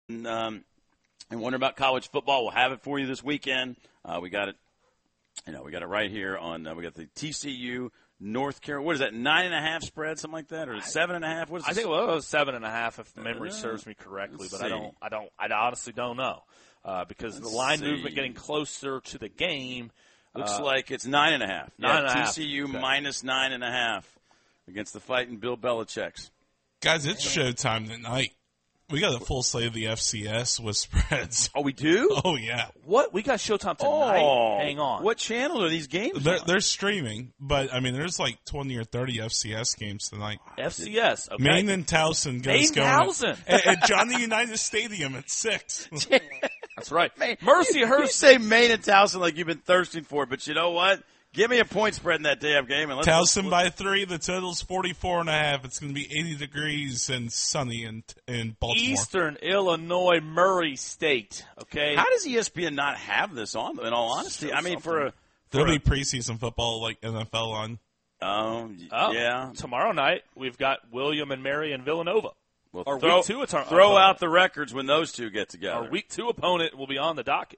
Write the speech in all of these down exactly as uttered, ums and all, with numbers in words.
And, um, and wonder about college football. We'll have it for you this weekend. Uh, we got it. You know, we got it right here on. Uh, we got the T C U North Carolina. What is that? Nine and a half spread, something like that, or seven and a half? What is I think well, it was seven and a half, if memory uh, serves me correctly. But see. I don't. I don't. I honestly don't know uh, because let's the line see. movement getting closer to the game looks uh, like it's nine and a half. Nine yeah, and a half. T C U okay. minus nine and a half against the fighting Bill Belichick's. Guys, it's showtime tonight. We got a full slate of the F C S with spreads. Oh, we do? Oh, yeah. What? We got Showtime tonight? Oh, hang on. What channel are these games they're, on? They're streaming, but, I mean, there's like twenty or thirty F C S games tonight. F C S, okay. Maine and Towson goes going Towson. at, at Johnny Unitas Stadium at six. That's right. Man, Mercyhurst. You, you say Maine and Towson like you've been thirsting for it, but you know what? Give me a point spread in that day-of game. And let's, Towson let's, by three. The total's forty-four and a half. It's going to be eighty degrees and sunny in, in Baltimore. Eastern Illinois Murray State, okay? How does E S P N not have this on, in all honesty? I mean, for a... For There'll a, be preseason football like N F L on. Um, oh, yeah. Tomorrow night, we've got William and Mary and Villanova. Well, Our throw, week two throw opponent. out the records when those two get together. Our week two opponent will be on the docket.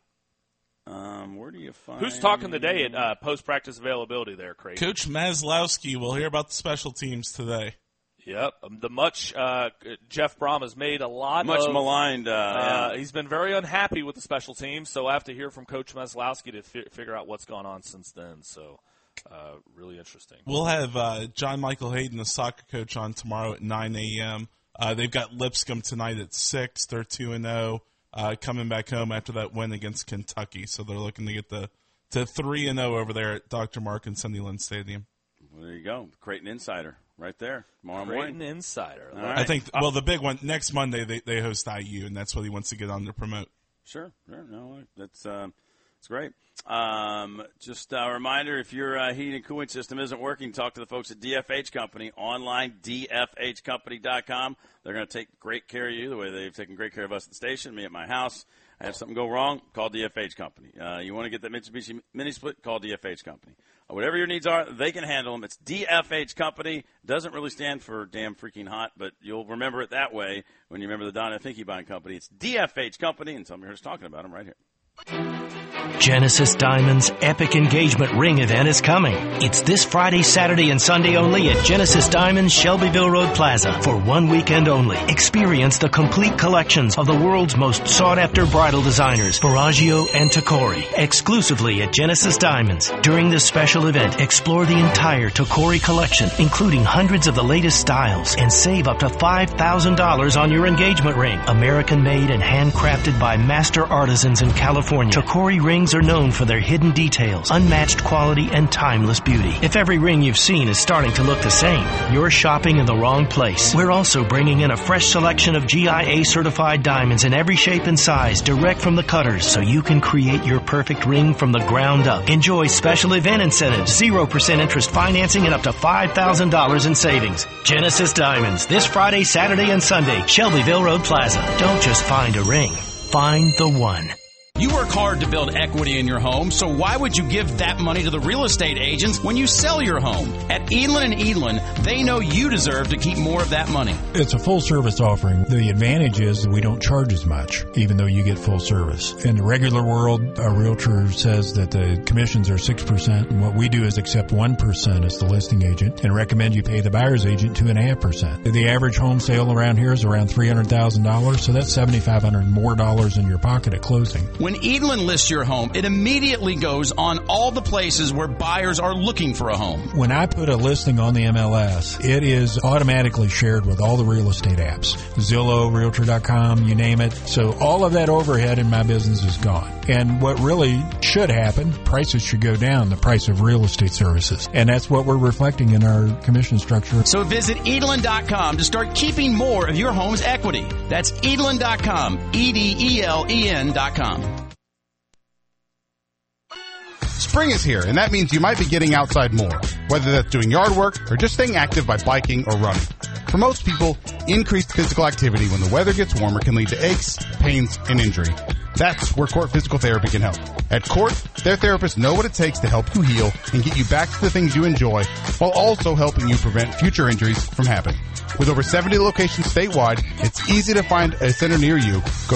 Um, where do you find... Who's talking today at uh, post-practice availability there, Craig? Coach Maslowski. We'll hear about the special teams today. Yep. Um, the much uh, Jeff Brom has made a lot much of... maligned. Uh, uh, yeah. He's been very unhappy with the special teams, so I have to hear from Coach Maslowski to fi- figure out what's gone on since then. So, uh, really interesting. We'll have uh, John Michael Hayden, the soccer coach, on tomorrow at nine a.m. Uh, they've got Lipscomb tonight at six. They're two and oh. Uh, coming back home after that win against Kentucky, so they're looking to get the to three and zero over there at Doctor Mark and Sunnyland Stadium. Well, there you go, Creighton Insider, right there tomorrow Creighton morning. Insider. Right. I think. Well, the big one next Monday they they host I U, and that's what he wants to get on to promote. Sure, sure, no, that's uh, that's great. Um, just a reminder: if your uh, heating and cooling system isn't working, talk to the folks at D F H Company online, D F H company dot com. They're going to take great care of you the way they've taken great care of us at the station, me at my house. I have something go wrong, call D F H Company. Uh, you want to get that Mitsubishi Mini Split, call D F H Company. Uh, whatever your needs are, they can handle them. It's D F H Company. Doesn't really stand for damn freaking hot, but you'll remember it that way when you remember the Donna Finkeybine Company. It's D F H Company, and some of you are talking about them right here. Genesis Diamonds' epic engagement ring event is coming. It's this Friday, Saturday, and Sunday only at Genesis Diamonds, Shelbyville Road Plaza. For one weekend only. Experience the complete collections of the world's most sought-after bridal designers, Verragio and Tacori, exclusively at Genesis Diamonds. During this special event, explore the entire Tacori collection, including hundreds of the latest styles, and save up to five thousand dollars on your engagement ring. American-made and handcrafted by master artisans in California. Tacori rings are known for their hidden details, unmatched quality, and timeless beauty. If every ring you've seen is starting to look the same, you're shopping in the wrong place. We're also bringing in a fresh selection of G I A-certified diamonds in every shape and size, direct from the cutters, so you can create your perfect ring from the ground up. Enjoy special event incentives, zero percent interest financing, and up to five thousand dollars in savings. Genesis Diamonds, this Friday, Saturday, and Sunday, Shelbyville Road Plaza. Don't just find a ring. Find the one. You work hard to build equity in your home, so why would you give that money to the real estate agents when you sell your home? At Edlin and Edlin, they know you deserve to keep more of that money. It's a full-service offering. The advantage is that we don't charge as much, even though you get full service. In the regular world, a realtor says that the commissions are six percent, and what we do is accept one percent as the listing agent and recommend you pay the buyer's agent two point five percent. The average home sale around here is around three hundred thousand dollars, so that's seven thousand five hundred dollars more dollars in your pocket at closing. When Edlin lists your home, it immediately goes on all the places where buyers are looking for a home. When I put a listing on the M L S, it is automatically shared with all the real estate apps. Zillow, Realtor dot com, you name it. So all of that overhead in my business is gone. And what really should happen, prices should go down, the price of real estate services. And that's what we're reflecting in our commission structure. So visit Edlin dot com to start keeping more of your home's equity. That's Edlin dot com, E D E L E N dot com. Spring is here, and that means you might be getting outside more, whether that's doing yard work or just staying active by biking or running. For most people, increased physical activity when the weather gets warmer can lead to aches, pains, and injury. That's where Court Physical Therapy can help. At Court, their therapists know what it takes to help you heal and get you back to the things you enjoy, while also helping you prevent future injuries from happening. With over seventy locations statewide, it's easy to find a center near you. Go